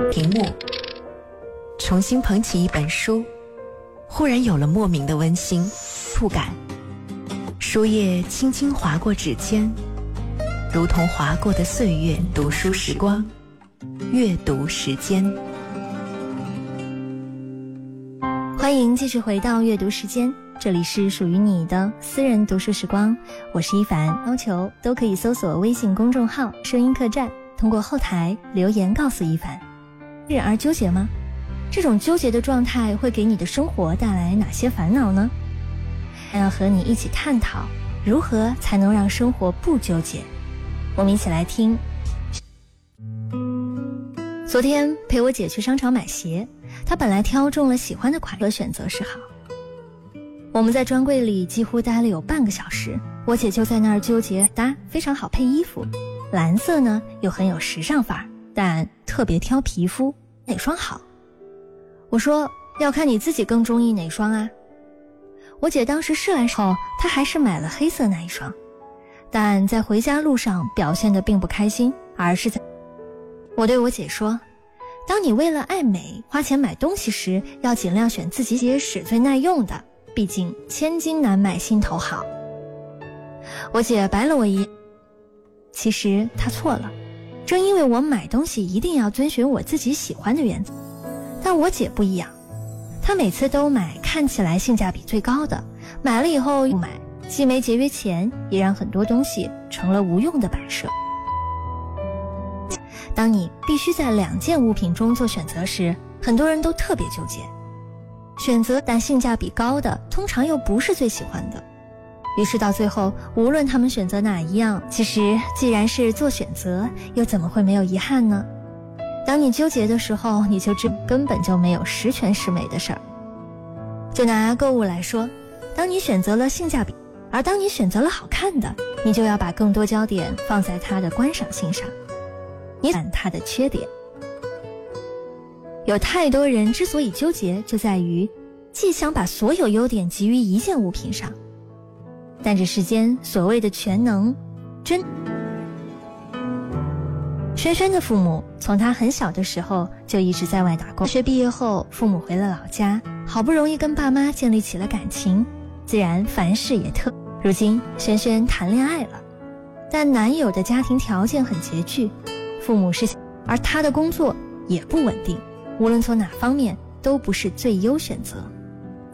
屏幕，重新捧起一本书，忽然有了莫名的温馨触感。书页轻轻划过指尖，如同划过的岁月。读书时光，阅读时间。 欢迎继续回到阅读时间，这里是属于你的私人读书时光，我是一凡。要求都可以搜索微信公众号声音客栈，通过后台留言告诉一凡。日而纠结吗？这种纠结的状态会给你的生活带来哪些烦恼呢？要和你一起探讨如何才能让生活不纠结。我们一起来听。昨天陪我姐去商场买鞋，她本来挑中了喜欢的款和选择是好。我们在专柜里几乎待了有半个小时，我姐就在那儿纠结搭非常好配衣服，蓝色呢又很有时尚范儿，但特别挑皮肤，哪双好？我说要看你自己更中意哪双啊。我姐当时试完后，她还是买了黑色那一双，但在回家路上表现得并不开心，而是我对我姐说，当你为了爱美花钱买东西时，要尽量选自己结实最耐用的，毕竟千金难买心头好。我姐白了我一眼，其实她错了，正因为我买东西一定要遵循我自己喜欢的原则，但我姐不一样，她每次都买看起来性价比最高的，买了以后不买，既没节约钱，也让很多东西成了无用的摆设。当你必须在2件物品中做选择时，很多人都特别纠结，选择但性价比高的通常又不是最喜欢的，于是到最后无论他们选择哪一样，其实既然是做选择，又怎么会没有遗憾呢？当你纠结的时候，你就知根本就没有十全十美的事儿。就拿购物来说，当你选择了性价比，而当你选择了好看的，你就要把更多焦点放在它的观赏性上，你看它的缺点。有太多人之所以纠结，就在于既想把所有优点集于一件物品上，但这世间所谓的全能真。轩轩的父母从他很小的时候就一直在外打工，大学毕业后父母回了老家，好不容易跟爸妈建立起了感情，自然凡事也特。如今轩轩谈恋爱了，但男友的家庭条件很拮据，父母是，而他的工作也不稳定，无论从哪方面都不是最优选择。